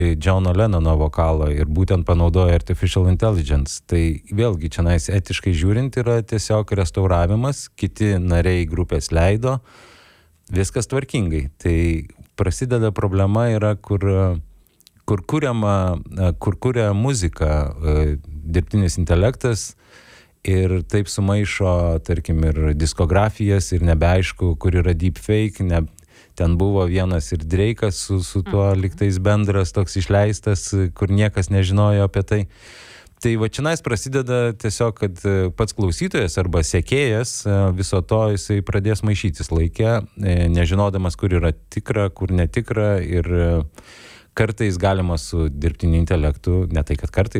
Johno Lennono vokalo ir būtent panaudojo Artificial Intelligence. Tai vėlgi čionais etiškai žiūrint yra tiesiog restauravimas, kiti nariai grupės leido, viskas tvarkingai. Tai prasideda problema yra, kur kuria muziką dirbtinis intelektas ir taip sumaišo, tarkim, ir diskografijas ir nebeaišku, kur yra deepfake, ten buvo vienas ir Drake'as su tuo liktais bendras toks išleistas, kur niekas nežinojo apie tai. Tai va čionais prasideda tiesiog, kad pats klausytojas arba sekėjas viso to jisai pradės maišytis laike, nežinodamas, kur yra tikra, kur netikra ir kartais galima su dirbtiniu intelektu, ne tai kad kartais,